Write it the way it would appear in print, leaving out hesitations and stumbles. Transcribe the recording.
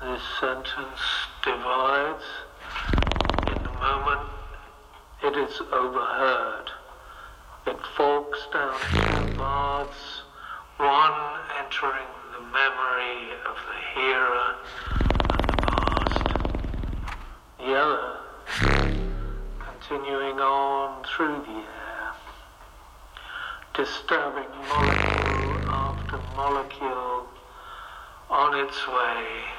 This sentence divides in the moment it is overheard. It forks down two paths, one entering the memory of the hearer and the past, the other continuing on through the air, disturbing molecule after molecule on its way